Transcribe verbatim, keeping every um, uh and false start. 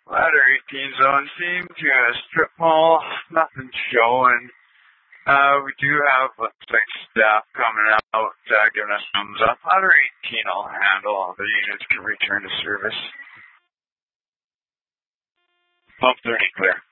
Ladder eighteen zone team to a strip mall. Nothing showing. Uh, we do have, looks like, staff coming out, uh, giving us thumbs up. Ladder eighteen will handle. The units can return to service. Pump thirty clear.